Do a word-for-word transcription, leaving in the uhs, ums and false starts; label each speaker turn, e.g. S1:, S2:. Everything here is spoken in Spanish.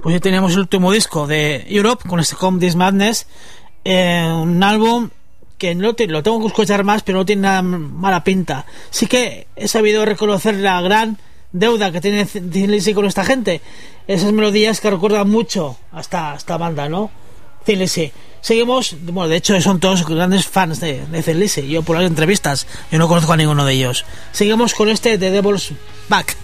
S1: pues ya teníamos el último disco de Europe con este Come This Madness, eh, un álbum que no te, lo tengo que escuchar más, pero no tiene nada mala pinta. Sí que he sabido reconocer la gran deuda que tiene Thin Lizzy con esta gente, esas melodías que recuerdan mucho a esta, a esta banda, ¿no? Thin Lizzy. Seguimos, bueno, de hecho son todos grandes fans de, de Thin Lizzy. Yo por las entrevistas, yo no conozco a ninguno de ellos. Seguimos con este The Devil's Back.